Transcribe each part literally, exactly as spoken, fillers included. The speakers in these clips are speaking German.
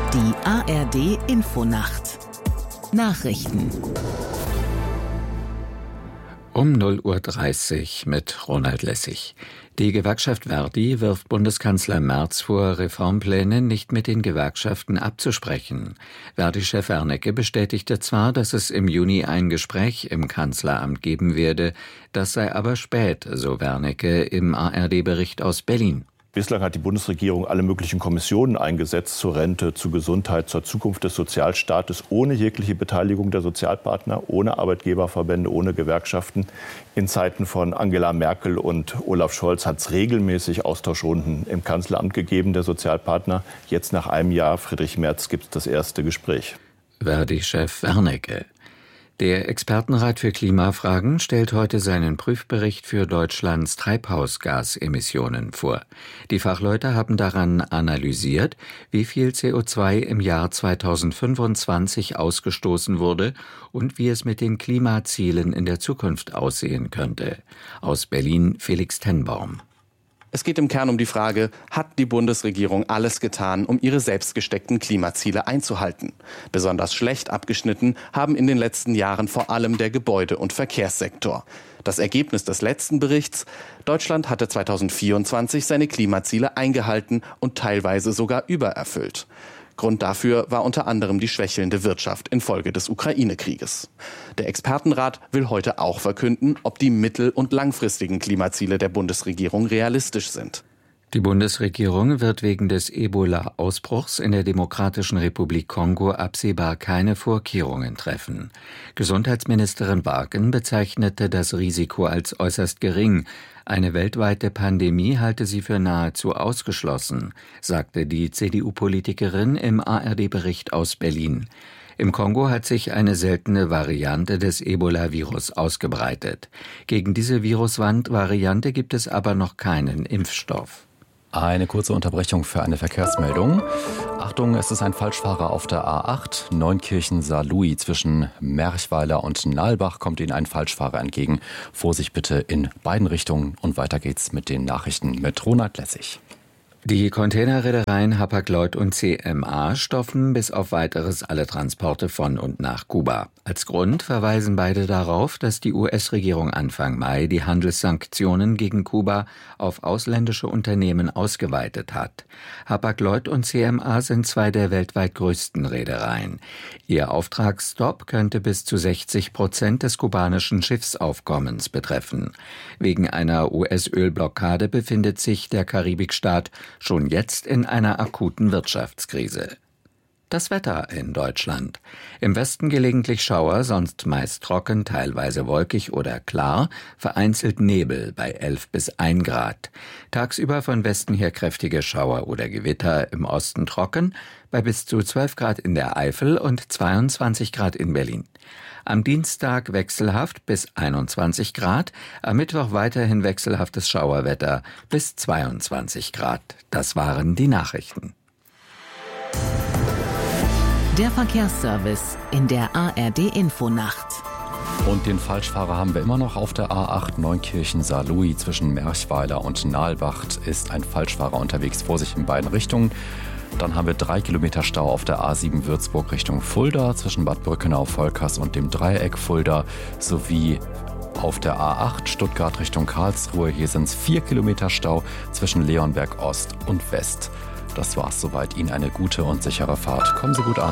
Die A R D-Infonacht. Nachrichten. Um null Uhr dreißig mit Ronald Lessig. Die Gewerkschaft Verdi wirft Bundeskanzler Merz vor, Reformpläne nicht mit den Gewerkschaften abzusprechen. Verdi-Chef Wernicke bestätigte zwar, dass es im Juni ein Gespräch im Kanzleramt geben werde, das sei aber spät, so Wernicke im A R D-Bericht aus Berlin. Bislang hat die Bundesregierung alle möglichen Kommissionen eingesetzt zur Rente, zur Gesundheit, zur Zukunft des Sozialstaates, ohne jegliche Beteiligung der Sozialpartner, ohne Arbeitgeberverbände, ohne Gewerkschaften. In Zeiten von Angela Merkel und Olaf Scholz hat es regelmäßig Austauschrunden im Kanzleramt gegeben, der Sozialpartner. Jetzt nach einem Jahr, Friedrich Merz, gibt es das erste Gespräch. Verdi-Chef Wernicke. Der Expertenrat für Klimafragen stellt heute seinen Prüfbericht für Deutschlands Treibhausgasemissionen vor. Die Fachleute haben daran analysiert, wie viel C O zwei im Jahr zweitausendfünfundzwanzig ausgestoßen wurde und wie es mit den Klimazielen in der Zukunft aussehen könnte. Aus Berlin Felix Tenbaum. Es geht im Kern um die Frage, hat die Bundesregierung alles getan, um ihre selbst gesteckten Klimaziele einzuhalten? Besonders schlecht abgeschnitten haben in den letzten Jahren vor allem der Gebäude- und Verkehrssektor. Das Ergebnis des letzten Berichts: Deutschland hatte zweitausendvierundzwanzig seine Klimaziele eingehalten und teilweise sogar übererfüllt. Grund dafür war unter anderem die schwächelnde Wirtschaft infolge des Ukraine-Krieges. Der Expertenrat will heute auch verkünden, ob die mittel- und langfristigen Klimaziele der Bundesregierung realistisch sind. Die Bundesregierung wird wegen des Ebola-Ausbruchs in der Demokratischen Republik Kongo absehbar keine Vorkehrungen treffen. Gesundheitsministerin Barken bezeichnete das Risiko als äußerst gering. Eine weltweite Pandemie halte sie für nahezu ausgeschlossen, sagte die C D U-Politikerin im A R D-Bericht aus Berlin. Im Kongo hat sich eine seltene Variante des Ebola-Virus ausgebreitet. Gegen diese Virusvariante gibt es aber noch keinen Impfstoff. Eine kurze Unterbrechung für eine Verkehrsmeldung. Achtung, es ist ein Falschfahrer auf der A acht, Neunkirchen-Saarlouis. Zwischen Merchweiler und Nalbach kommt Ihnen ein Falschfahrer entgegen. Vorsicht bitte in beiden Richtungen. Und weiter geht's mit den Nachrichten mit Ronald Lessig. Die Containerreedereien Hapag-Lloyd und C M A stoppen bis auf Weiteres alle Transporte von und nach Kuba. Als Grund verweisen beide darauf, dass die U S-Regierung Anfang Mai die Handelssanktionen gegen Kuba auf ausländische Unternehmen ausgeweitet hat. Hapag-Lloyd und C M A sind zwei der weltweit größten Reedereien. Ihr Auftragsstopp könnte bis zu sechzig Prozent des kubanischen Schiffsaufkommens betreffen. Wegen einer U S-Ölblockade befindet sich der Karibikstaat schon jetzt in einer akuten Wirtschaftskrise. Das Wetter in Deutschland. Im Westen gelegentlich Schauer, sonst meist trocken, teilweise wolkig oder klar, vereinzelt Nebel bei elf bis ein Grad. Tagsüber von Westen her kräftige Schauer oder Gewitter, im Osten trocken, bei bis zu zwölf Grad in der Eifel und zweiundzwanzig Grad in Berlin. Am Dienstag wechselhaft bis einundzwanzig Grad, am Mittwoch weiterhin wechselhaftes Schauerwetter bis zweiundzwanzig Grad. Das waren die Nachrichten. Der Verkehrsservice in der A R D-Infonacht. Und den Falschfahrer haben wir immer noch auf der A acht, Neunkirchen-Saarlouis. Zwischen Merchweiler und Nalbach ist ein Falschfahrer unterwegs. Vorsicht in beiden Richtungen. Dann haben wir drei Kilometer Stau auf der A sieben Würzburg Richtung Fulda zwischen Bad Brückenau-Volkers und dem Dreieck Fulda sowie auf der A acht Stuttgart Richtung Karlsruhe. Hier sind es vier Kilometer Stau zwischen Leonberg Ost und West. Das war's soweit. Ihnen eine gute und sichere Fahrt. Kommen Sie gut an.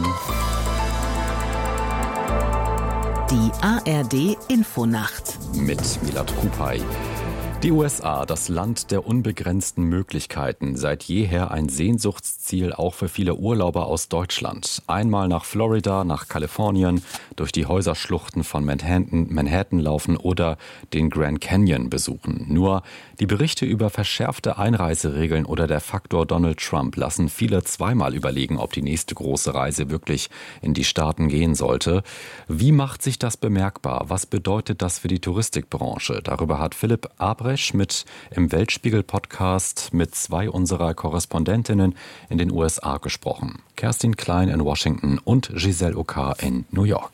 Die A R D-Infonacht Mit Milad Kupay. Die U S A, das Land der unbegrenzten Möglichkeiten, seit jeher ein Sehnsuchtsziel auch für viele Urlauber aus Deutschland. Einmal nach Florida, nach Kalifornien, durch die Häuserschluchten von Manhattan, Manhattan laufen oder den Grand Canyon besuchen. Nur die Berichte über verschärfte Einreiseregeln oder der Faktor Donald Trump lassen viele zweimal überlegen, ob die nächste große Reise wirklich in die Staaten gehen sollte. Wie macht sich das bemerkbar? Was bedeutet das für die Touristikbranche? Darüber hat Philipp Abrecht mit im Weltspiegel-Podcast mit zwei unserer Korrespondentinnen in den U S A gesprochen. Kerstin Klein in Washington und Giselle Ockar in New York.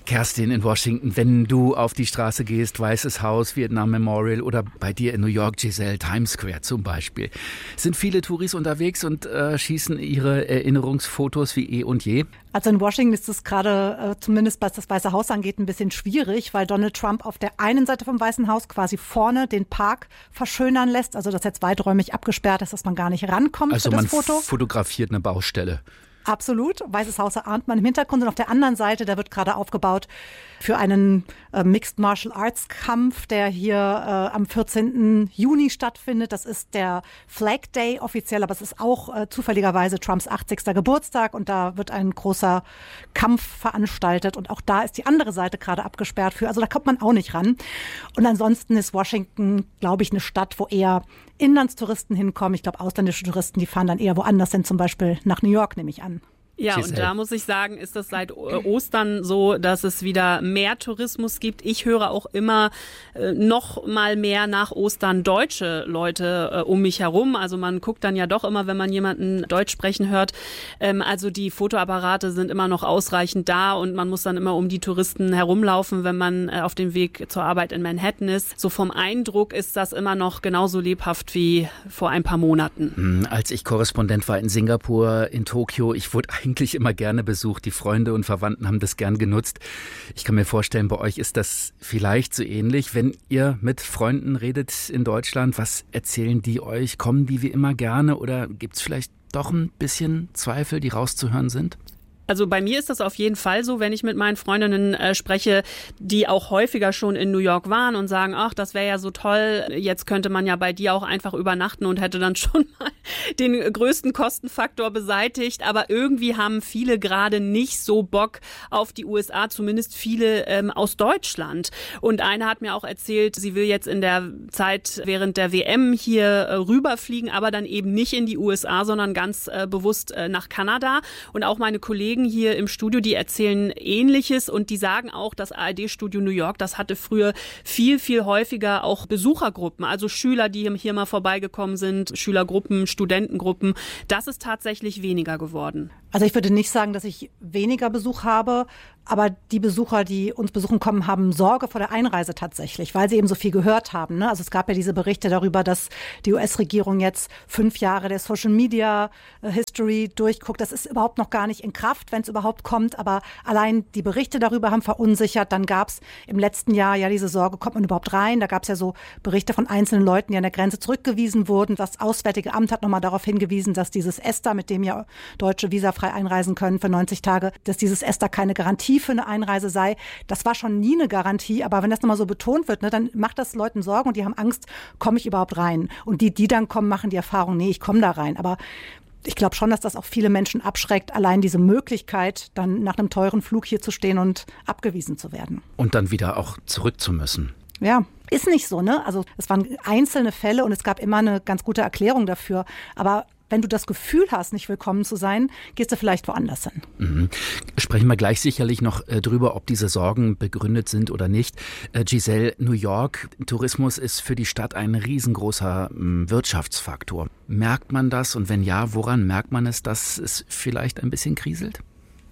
Kerstin in Washington, wenn du auf die Straße gehst, Weißes Haus, Vietnam Memorial oder bei dir in New York, Giselle, Times Square zum Beispiel, sind viele Touris unterwegs und äh, schießen ihre Erinnerungsfotos wie eh und je? Also in Washington ist es gerade, äh, zumindest was das Weiße Haus angeht, ein bisschen schwierig, weil Donald Trump auf der einen Seite vom Weißen Haus quasi vorne den Park verschönern lässt, also das jetzt weiträumig abgesperrt ist, dass man gar nicht rankommt also für das man Foto. f- fotografiert eine Baustelle. Absolut. Weißes Haus erahnt man im Hintergrund. Und auf der anderen Seite, da wird gerade aufgebaut für einen äh, Mixed Martial Arts Kampf, der hier äh, am vierzehnten Juni stattfindet. Das ist der Flag Day offiziell, aber es ist auch äh, zufälligerweise Trumps achtzigster Geburtstag. Und da wird ein großer Kampf veranstaltet. Und auch da ist die andere Seite gerade abgesperrt für. Also da kommt man auch nicht ran. Und ansonsten ist Washington, glaube ich, eine Stadt, wo eher Inlandstouristen hinkommen. Ich glaube, ausländische Touristen, die fahren dann eher woanders hin, zum Beispiel nach New York, nehme ich an. Ja, und da muss ich sagen, ist das seit Ostern so, dass es wieder mehr Tourismus gibt. Ich höre auch immer äh, noch mal mehr nach Ostern deutsche Leute äh, um mich herum. Also man guckt dann ja doch immer, wenn man jemanden Deutsch sprechen hört. Ähm, also die Fotoapparate sind immer noch ausreichend da und man muss dann immer um die Touristen herumlaufen, wenn man äh, auf dem Weg zur Arbeit in Manhattan ist. So vom Eindruck ist das immer noch genauso lebhaft wie vor ein paar Monaten. Als ich Korrespondent war in Singapur, in Tokio, ich wurde eigentlich eigentlich immer gerne besucht. Die Freunde und Verwandten haben das gern genutzt. Ich kann mir vorstellen, bei euch ist das vielleicht so ähnlich. Wenn ihr mit Freunden redet in Deutschland, was erzählen die euch? Kommen die wie immer gerne oder gibt es vielleicht doch ein bisschen Zweifel, die rauszuhören sind? Also bei mir ist das auf jeden Fall so, wenn ich mit meinen Freundinnen äh, spreche, die auch häufiger schon in New York waren und sagen, ach, das wäre ja so toll, jetzt könnte man ja bei dir auch einfach übernachten und hätte dann schon mal den größten Kostenfaktor beseitigt. Aber irgendwie haben viele gerade nicht so Bock auf die U S A, zumindest viele ähm, aus Deutschland. Und eine hat mir auch erzählt, sie will jetzt in der Zeit während der W M hier äh, rüberfliegen, aber dann eben nicht in die U S A, sondern ganz äh, bewusst äh, nach Kanada. Und auch meine Kollegen hier im Studio, die erzählen Ähnliches und die sagen auch, das A R D-Studio New York, das hatte früher viel, viel häufiger auch Besuchergruppen, also Schüler, die hier mal vorbeigekommen sind, Schülergruppen, Studentengruppen. Das ist tatsächlich weniger geworden. Also ich würde nicht sagen, dass ich weniger Besuch habe, aber die Besucher, die uns besuchen kommen, haben Sorge vor der Einreise tatsächlich, weil sie eben so viel gehört haben. Ne? Also es gab ja diese Berichte darüber, dass die U S-Regierung jetzt fünf Jahre der Social-Media-History durchguckt. Das ist überhaupt noch gar nicht in Kraft, wenn es überhaupt kommt. Aber allein die Berichte darüber haben verunsichert. Dann gab es im letzten Jahr ja diese Sorge, kommt man überhaupt rein? Da gab es ja so Berichte von einzelnen Leuten, die an der Grenze zurückgewiesen wurden. Das Auswärtige Amt hat nochmal darauf hingewiesen, dass dieses ESTA, mit dem ja Deutsche visafrei einreisen können für neunzig Tage, dass dieses ESTA keine Garantie für eine Einreise sei. Das war schon nie eine Garantie, aber wenn das nochmal so betont wird, ne, dann macht das Leuten Sorgen und die haben Angst, komme ich überhaupt rein? Und die, die dann kommen, machen die Erfahrung, nee, ich komme da rein. Aber ich glaube schon, dass das auch viele Menschen abschreckt, allein diese Möglichkeit, dann nach einem teuren Flug hier zu stehen und abgewiesen zu werden. Und dann wieder auch zurück zu müssen. Ja, ist nicht so, ne? Also es waren einzelne Fälle und es gab immer eine ganz gute Erklärung dafür. Aber wenn du das Gefühl hast, nicht willkommen zu sein, gehst du vielleicht woanders hin. Mhm. Sprechen wir gleich sicherlich noch äh, drüber, ob diese Sorgen begründet sind oder nicht. Äh, Giselle, New York, Tourismus ist für die Stadt ein riesengroßer äh, Wirtschaftsfaktor. Merkt man das? Und wenn ja, woran merkt man es, dass es vielleicht ein bisschen kriselt?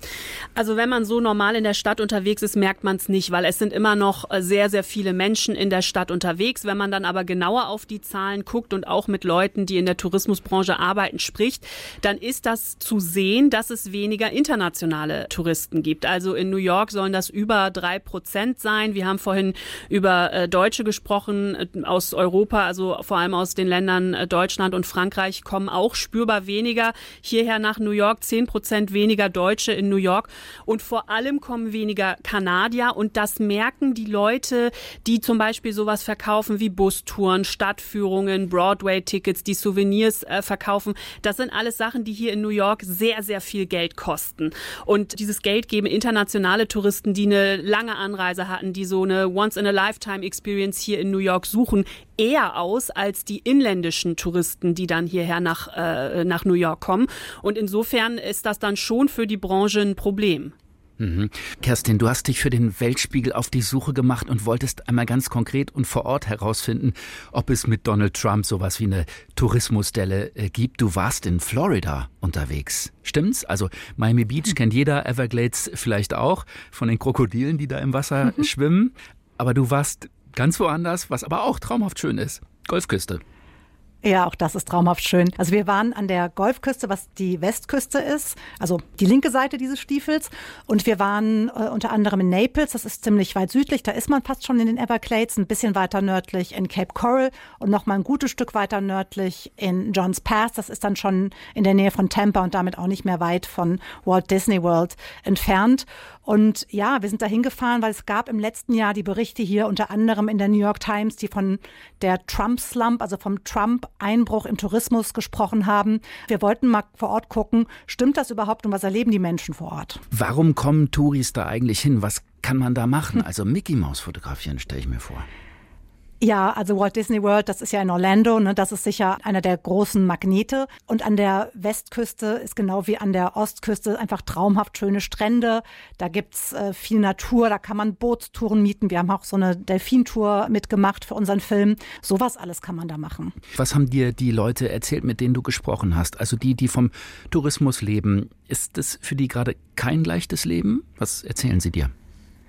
Also wenn man so normal in der Stadt unterwegs ist, merkt man es nicht, weil es sind immer noch sehr, sehr viele Menschen in der Stadt unterwegs. Wenn man dann aber genauer auf die Zahlen guckt und auch mit Leuten, die in der Tourismusbranche arbeiten, spricht, dann ist das zu sehen, dass es weniger internationale Touristen gibt. Also in New York sollen das über drei Prozent sein. Wir haben vorhin über äh, Deutsche gesprochen äh, aus Europa, also vor allem aus den Ländern äh, Deutschland und Frankreich kommen auch spürbar weniger hierher nach New York. zehn Prozent weniger Deutsche in New York und vor allem kommen weniger Kanadier und das merken die Leute, die zum Beispiel sowas verkaufen wie Bustouren, Stadtführungen, Broadway-Tickets, die Souvenirs äh, verkaufen. Das sind alles Sachen, die hier in New York sehr, sehr viel Geld kosten. Und dieses Geld geben internationale Touristen, die eine lange Anreise hatten, die so eine Once-in-a-Lifetime-Experience hier in New York suchen, eher aus als die inländischen Touristen, die dann hierher nach, äh, nach New York kommen. Und insofern ist das dann schon für die Branche ein Problem. Mhm. Kerstin, du hast dich für den Weltspiegel auf die Suche gemacht und wolltest einmal ganz konkret und vor Ort herausfinden, ob es mit Donald Trump sowas wie eine Tourismusdelle äh, gibt. Du warst in Florida unterwegs. Stimmt's? Also Miami Beach kennt jeder, Everglades vielleicht auch, von den Krokodilen, die da im Wasser mhm. schwimmen. Aber du warst ganz woanders, was aber auch traumhaft schön ist. Golfküste. Ja, auch das ist traumhaft schön. Also wir waren an der Golfküste, was die Westküste ist, also die linke Seite dieses Stiefels. Und wir waren äh, unter anderem in Naples, das ist ziemlich weit südlich, da ist man fast schon in den Everglades, ein bisschen weiter nördlich in Cape Coral und noch mal ein gutes Stück weiter nördlich in Johns Pass. Das ist dann schon in der Nähe von Tampa und damit auch nicht mehr weit von Walt Disney World entfernt. Und ja, wir sind da hingefahren, weil es gab im letzten Jahr die Berichte hier unter anderem in der New York Times, die von der Trump-Slump, also vom Trump-Einbruch im Tourismus gesprochen haben. Wir wollten mal vor Ort gucken, stimmt das überhaupt und was erleben die Menschen vor Ort? Warum kommen Touris da eigentlich hin? Was kann man da machen? Also Mickey Mouse fotografieren, stelle ich mir vor. Ja, also Walt Disney World, das ist ja in Orlando, ne, das ist sicher einer der großen Magnete. Und an der Westküste ist genau wie an der Ostküste einfach traumhaft schöne Strände. Da gibt's äh, viel Natur, da kann man Bootstouren mieten. Wir haben auch so eine Delfintour mitgemacht für unseren Film. Sowas alles kann man da machen. Was haben dir die Leute erzählt, mit denen du gesprochen hast? Also die, die vom Tourismus leben. Ist das für die gerade kein leichtes Leben? Was erzählen sie dir?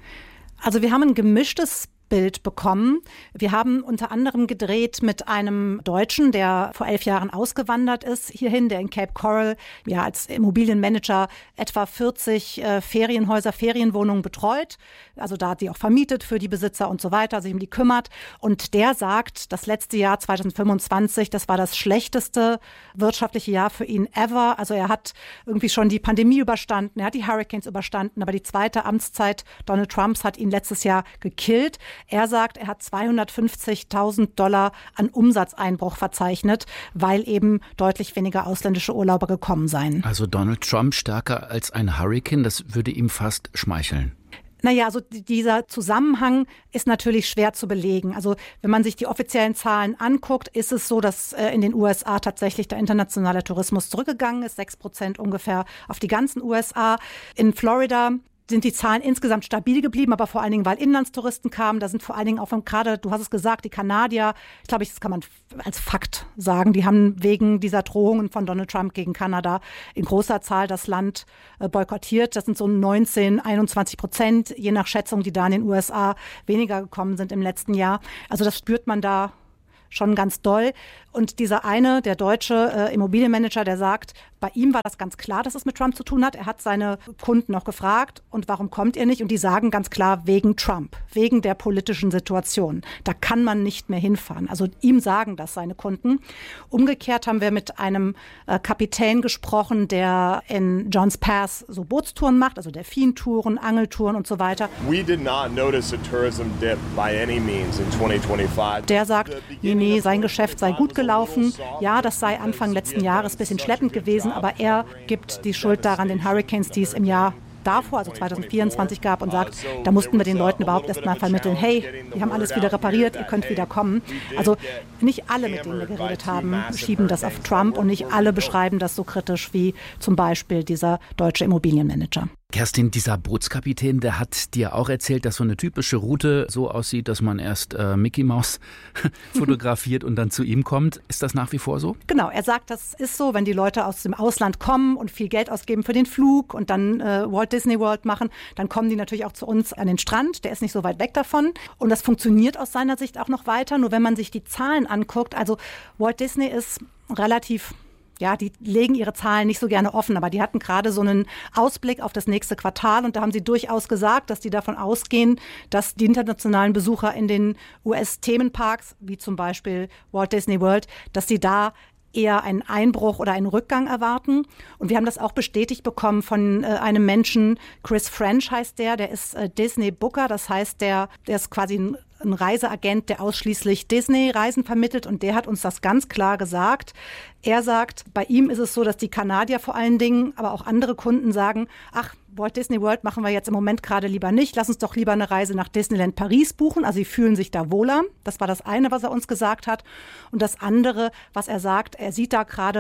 Also wir haben ein gemischtes Bild bekommen. Wir haben unter anderem gedreht mit einem Deutschen, der vor elf Jahren ausgewandert ist hierhin, der in Cape Coral ja als Immobilienmanager etwa vierzig äh, Ferienhäuser, Ferienwohnungen betreut. Also da hat die auch vermietet für die Besitzer und so weiter, sich um die kümmert. Und der sagt, das letzte Jahr zwanzig fünfundzwanzig, das war das schlechteste wirtschaftliche Jahr für ihn ever. Also er hat irgendwie schon die Pandemie überstanden, er hat die Hurricanes überstanden, aber die zweite Amtszeit Donald Trumps hat ihn letztes Jahr gekillt. Er sagt, er hat zweihundertfünfzigtausend Dollar an Umsatzeinbruch verzeichnet, weil eben deutlich weniger ausländische Urlauber gekommen seien. Also Donald Trump stärker als ein Hurricane, das würde ihm fast schmeicheln. Naja, also dieser Zusammenhang ist natürlich schwer zu belegen. Also wenn man sich die offiziellen Zahlen anguckt, ist es so, dass äh, in den U S A tatsächlich der internationale Tourismus zurückgegangen ist, sechs Prozent ungefähr auf die ganzen U S A. In Florida sind die Zahlen insgesamt stabil geblieben, aber vor allen Dingen, weil Inlandstouristen kamen, da sind vor allen Dingen auch gerade, du hast es gesagt, die Kanadier, ich glaube, das kann man als Fakt sagen, die haben wegen dieser Drohungen von Donald Trump gegen Kanada in großer Zahl das Land boykottiert. Das sind so neunzehn, einundzwanzig Prozent, je nach Schätzung, die da in den U S A weniger gekommen sind im letzten Jahr. Also das spürt man da schon ganz doll. Und dieser eine, der deutsche äh, Immobilienmanager, der sagt, bei ihm war das ganz klar, dass es mit Trump zu tun hat. Er hat seine Kunden noch gefragt, und warum kommt ihr nicht? Und die sagen ganz klar, wegen Trump, wegen der politischen Situation. Da kann man nicht mehr hinfahren. Also ihm sagen das seine Kunden. Umgekehrt haben wir mit einem äh, Kapitän gesprochen, der in Johns Pass so Bootstouren macht, also Delfintouren, Angeltouren und so weiter. We did not notice a tourism dip by any means in twenty twenty-five. Der sagt, nee, nee, sein Geschäft sei gut gelaufen. Ja, das sei Anfang letzten Jahres ein bisschen schleppend gewesen, aber er gibt die Schuld daran den Hurricanes, die es im Jahr davor, also zwanzig vierundzwanzig gab, und sagt, da mussten wir den Leuten überhaupt erst mal vermitteln, hey, wir haben alles wieder repariert, ihr könnt wieder kommen. Also nicht alle, mit denen wir geredet haben, schieben das auf Trump, und nicht alle beschreiben das so kritisch wie zum Beispiel dieser deutsche Immobilienmanager. Kerstin, dieser Bootskapitän, der hat dir auch erzählt, dass so eine typische Route so aussieht, dass man erst äh, Mickey Mouse fotografiert und dann zu ihm kommt. Ist das nach wie vor so? Genau, er sagt, das ist so, wenn die Leute aus dem Ausland kommen und viel Geld ausgeben für den Flug und dann äh, Walt Disney World machen, dann kommen die natürlich auch zu uns an den Strand. Der ist nicht so weit weg davon. Und das funktioniert aus seiner Sicht auch noch weiter. Nur wenn man sich die Zahlen anguckt, also Walt Disney ist relativ... Ja, die legen ihre Zahlen nicht so gerne offen, aber die hatten gerade so einen Ausblick auf das nächste Quartal, und da haben sie durchaus gesagt, dass die davon ausgehen, dass die internationalen Besucher in den U S-Themenparks, wie zum Beispiel Walt Disney World, dass sie da eher einen Einbruch oder einen Rückgang erwarten. Und wir haben das auch bestätigt bekommen von äh, einem Menschen, Chris French heißt der, der ist äh, Disney Booker, das heißt, der, der ist quasi ein ein Reiseagent, der ausschließlich Disney-Reisen vermittelt, und der hat uns das ganz klar gesagt. Er sagt, bei ihm ist es so, dass die Kanadier vor allen Dingen, aber auch andere Kunden sagen, ach, Walt Disney World machen wir jetzt im Moment gerade lieber nicht. Lass uns doch lieber eine Reise nach Disneyland Paris buchen. Also sie fühlen sich da wohler. Das war das eine, was er uns gesagt hat. Und das andere, was er sagt, er sieht da gerade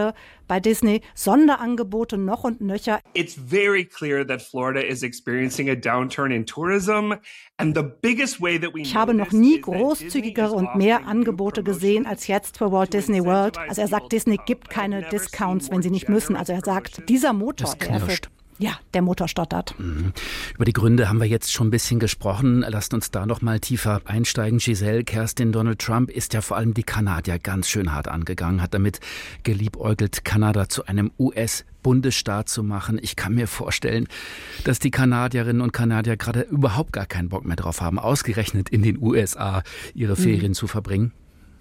bei Disney, Sonderangebote noch und nöcher. It's very clear that Florida is experiencing a downturn in tourism. And the biggest way that we Ich habe noch nie großzügigere und mehr Angebote gesehen als jetzt für Walt Disney World. Also er sagt, Disney gibt keine Discounts, wenn sie nicht müssen. Also er sagt, dieser Motor, der für Ja, der Motor stottert. Mhm. Über die Gründe haben wir jetzt schon ein bisschen gesprochen. Lasst uns da noch mal tiefer einsteigen. Giselle, Kerstin, Donald Trump ist ja vor allem die Kanadier ganz schön hart angegangen, hat damit geliebäugelt, Kanada zu einem U S-Bundesstaat zu machen. Ich kann mir vorstellen, dass die Kanadierinnen und Kanadier gerade überhaupt gar keinen Bock mehr drauf haben, ausgerechnet in den U S A ihre Ferien mhm. zu verbringen.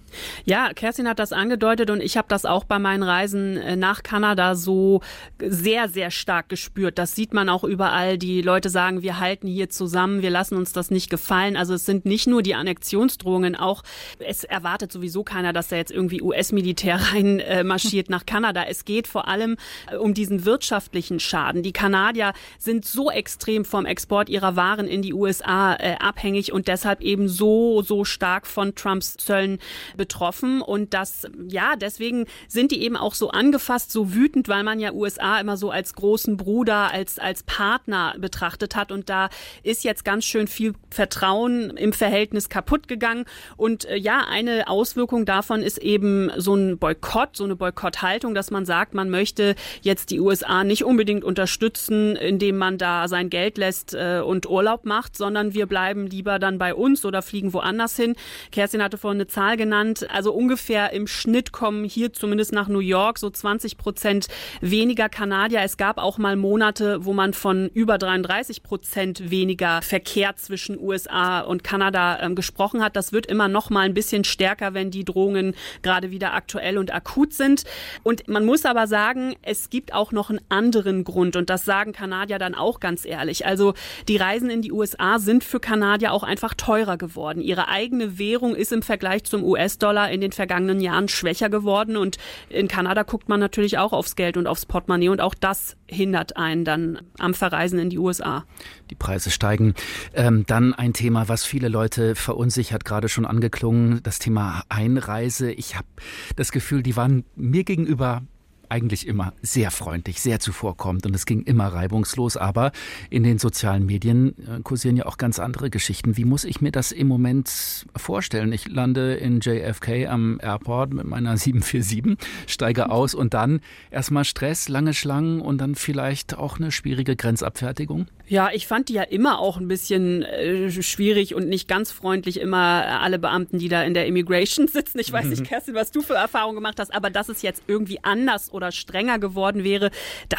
Ja, Kerstin hat das angedeutet und ich habe das auch bei meinen Reisen nach Kanada so sehr, sehr stark gespürt. Das sieht man auch überall. Die Leute sagen, wir halten hier zusammen, wir lassen uns das nicht gefallen. Also es sind nicht nur die Annexionsdrohungen, auch es erwartet sowieso keiner, dass da jetzt irgendwie U S-Militär reinmarschiert nach Kanada. Es geht vor allem um diesen wirtschaftlichen Schaden. Die Kanadier sind so extrem vom Export ihrer Waren in die U S A äh, abhängig und deshalb eben so, so stark von Trumps Zöllen betroffen und das, ja, deswegen sind die eben auch so angefasst, so wütend, weil man ja U S A immer so als großen Bruder, als, als Partner betrachtet hat und da ist jetzt ganz schön viel Vertrauen im Verhältnis kaputt gegangen und äh, ja, eine Auswirkung davon ist eben so ein Boykott, so eine Boykotthaltung, dass man sagt, man möchte jetzt die U S A nicht unbedingt unterstützen, indem man da sein Geld lässt äh, und Urlaub macht, sondern wir bleiben lieber dann bei uns oder fliegen woanders hin. Kerstin hatte vorhin eine Zahl genannt, also ungefähr im Schnitt kommen hier zumindest nach New York so zwanzig Prozent weniger Kanadier. Es gab auch mal Monate, wo man von über dreiunddreißig Prozent weniger Verkehr zwischen U S A und Kanada ähm, gesprochen hat. Das wird immer noch mal ein bisschen stärker, wenn die Drohungen gerade wieder aktuell und akut sind. Und man muss aber sagen, es gibt auch noch einen anderen Grund und das sagen Kanadier dann auch ganz ehrlich. Also die Reisen in die U S A sind für Kanadier auch einfach teurer geworden. Ihre eigene Währung ist im Vergleich zum U S Dollar in den vergangenen Jahren schwächer geworden und in Kanada guckt man natürlich auch aufs Geld und aufs Portemonnaie und auch das hindert einen dann am Verreisen in die U S A. Die Preise steigen. Ähm, dann ein Thema, was viele Leute verunsichert, gerade schon angeklungen, das Thema Einreise. Ich habe das Gefühl, die waren mir gegenüber eigentlich immer sehr freundlich, sehr zuvorkommend und es ging immer reibungslos, aber in den sozialen Medien äh, kursieren ja auch ganz andere Geschichten. Wie muss ich mir das im Moment vorstellen? Ich lande in J F K am Airport mit meiner sieben vier sieben, steige aus und dann erstmal Stress, lange Schlangen und dann vielleicht auch eine schwierige Grenzabfertigung? Ja, ich fand die ja immer auch ein bisschen äh, schwierig und nicht ganz freundlich, immer äh, alle Beamten, die da in der Immigration sitzen. Ich weiß nicht, Kerstin, was du für Erfahrungen gemacht hast, aber dass es jetzt irgendwie anders oder strenger geworden wäre, das